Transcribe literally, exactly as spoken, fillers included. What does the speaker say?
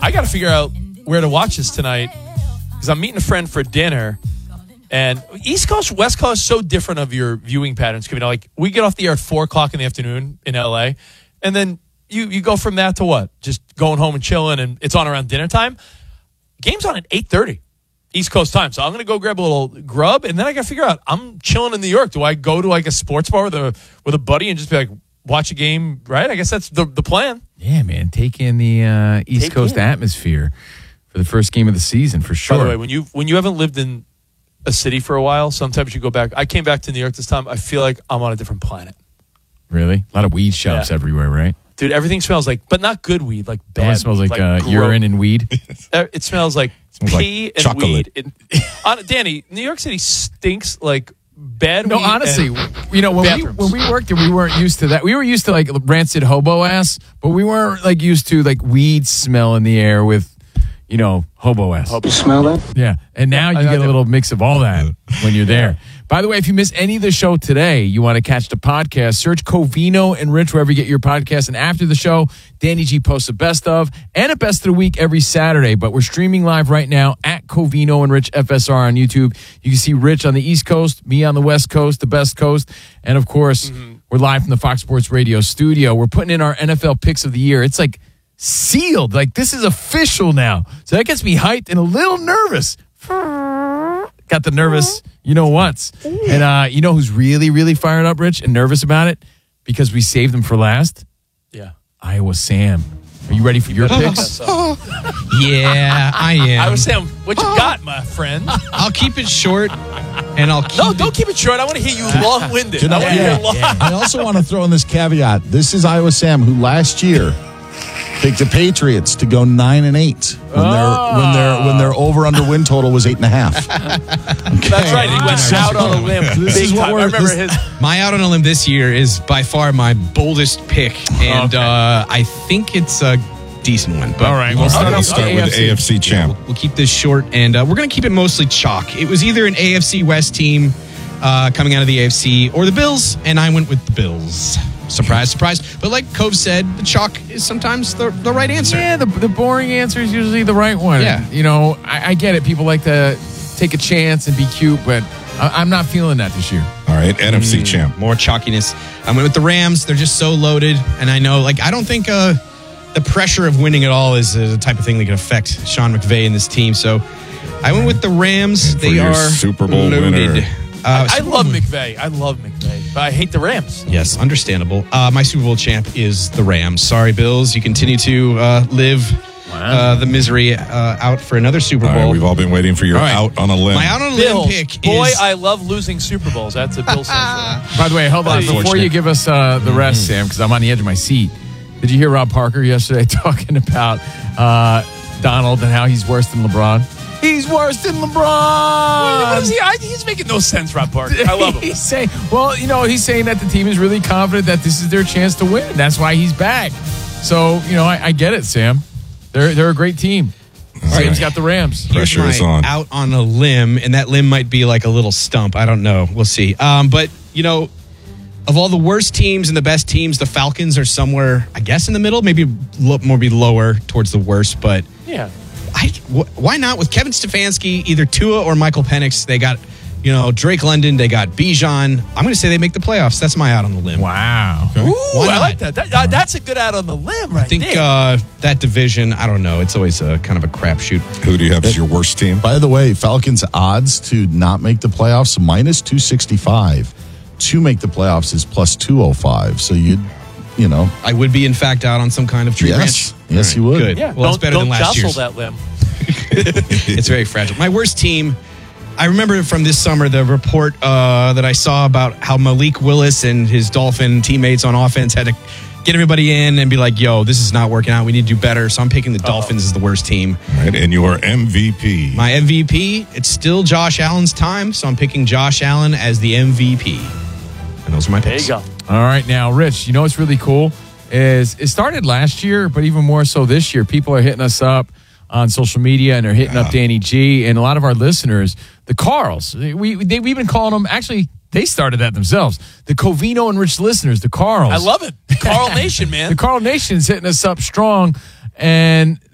I got to figure out where to watch this tonight because I'm meeting a friend for dinner. And East Coast, West Coast, so different of your viewing patterns. You know, like we get off the air at four o'clock in the afternoon in L A, and then you you go from that to what? Just going home and chilling, and it's on around dinner time. Game's on at eight thirty East Coast time, so I'm gonna go grab a little grub, and then I gotta figure out. I'm chilling in New York. Do I go to like a sports bar with a with a buddy and just be like watch a game? Right? I guess that's the the plan. Yeah, man, take in the uh, East Take Coast in. atmosphere for the first game of the season for sure. By the way, when you when you haven't lived in a city for a while, sometimes you go back. I came back to New York this time. I feel like I'm on a different planet. Really? A lot of weed shops Yeah. everywhere, right? Dude, everything smells like, but not good weed, like It bad. smells like, like uh, gro- urine and weed. It smells like Smells like pee and chocolate. weed. It, on, Danny, New York City stinks like bad No, weed. honestly, and you know, when we, bathrooms. when we worked there, we weren't used to that. We were used to like rancid hobo ass, but we weren't like used to like weed smell in the air with, you know, hobo ass. You smell that? Yeah. And now I you got get a that. little mix of all that when you're there. By the way, if you miss any of the show today, you want to catch the podcast, search Covino and Rich wherever you get your podcast. And after the show, Danny G posts a best of and a best of the week every Saturday. But we're streaming live right now at Covino and Rich F S R on YouTube. You can see Rich on the East Coast, me on the West Coast, the best coast. And of course, mm-hmm. we're live from the Fox Sports Radio studio. We're putting in our N F L picks of the year. It's like sealed. Like this is official now. So that gets me hyped and a little nervous. Got the nervous, you know what's. And uh, you know who's really, really fired up, Rich, and nervous about it? Because we saved them for last? yeah. Iowa Sam. Are you ready for your picks? So, Yeah, I am. I was saying, what you got, my friend? I'll keep it short, and I'll keep No, it. don't keep it short. I want to hear you long-winded. You know I what? want to Yeah, hear long. yeah. I also want to throw in this caveat. This is Iowa Sam, who last year picked the Patriots to go nine and eight when Oh. their when their when their over under win total was eight and a half. That's right. He went Wow. out on a limb. This Big is what time. I we're- remember this- his. My out on a limb this year is by far my boldest pick, and Okay. uh, I think it's a decent one. But All right, we'll All start right, off let's start with A F C. A F C champ. We'll keep this short, and uh, we're going to keep it mostly chalk. It was either an A F C West team uh, coming out of the A F C or the Bills, and I went with the Bills. Surprise, surprise. But like Cove said, the chalk is sometimes the, the right answer. Yeah, the, the boring answer is usually the right one. Yeah. You know, I, I get it. People like to take a chance and be cute, but I, I'm not feeling that this year. All right, N F C champ. More chalkiness. I went with the Rams. They're just so loaded, and I know, like, I don't think uh, the pressure of winning it all is the type of thing that can affect Sean McVay and this team. So I went with the Rams. And for They your are Super Bowl loaded. winner. Uh, I Super love Bowl- McVay. I love McVay, but I hate the Rams. Yes, understandable. Uh, my Super Bowl champ is the Rams. Sorry, Bills. You continue to uh, live uh, the misery uh, out for another Super All Bowl. right, we've all been waiting for your All right. out on a limb. My out on a limb Bills. pick Boy, is I love losing Super Bowls. That's a Bill stands By the way, hold on. Before Unfortunate. you give us uh, the rest, Sam, because I'm on the edge of my seat. Did you hear Rob Parker yesterday talking about uh, Donald and how he's worse than LeBron? He's worse than LeBron. What is he? I, he's making no sense, Rob Parker. I love him. He's saying, well, you know, he's saying that the team is really confident that this is their chance to win. That's why he's back. So, you know, I, I get it, Sam. They're they're a great team. Sam's right. got the Rams. Here's Pressure my is on. out on a limb, and that limb might be like a little stump. I don't know. We'll see. Um, but, you know, of all the worst teams and the best teams, the Falcons are somewhere, I guess, in the middle. Maybe lo- more be lower towards the worst, but Yeah. I, wh- why not? With Kevin Stefanski, either Tua or Michael Penix, they got, you know, Drake London, they got Bijan. I'm going to say they make the playoffs. That's my out on the limb. Wow. Ooh, Why I not? like that. that uh, that's a good out on the limb right I think there. uh, that division, I don't know. It's always a kind of a crapshoot. Who do you have as your worst team? By the way, Falcons odds to not make the playoffs minus two sixty-five. To make the playoffs is plus two oh five. So you'd, you know, I would be, in fact, out on some kind of tree yes, branch. yes, you would. Good. yeah. Well, it's don't better don't than last jostle year's. that limb. It's very fragile. My worst team, I remember from this summer the report uh, that I saw about how Malik Willis and his Dolphin teammates on offense had to get everybody in and be like, yo, this is not working out. We need to do better. So I'm picking the Dolphins as the worst team. All right, and your M V P. My M V P, it's still Josh Allen's time. So I'm picking Josh Allen as the M V P. And those are my There picks. you go. All right, now, Rich, you know what's really cool is it started last year, but even more so this year. People are hitting us up on social media, and they're hitting up Danny G, and a lot of our listeners, the Carls. We, they, we've been calling them, actually, they started that themselves. The Covino and Rich listeners, the Carls. I love it. Carl Nation, man. The Carl Nation's hitting us up strong, and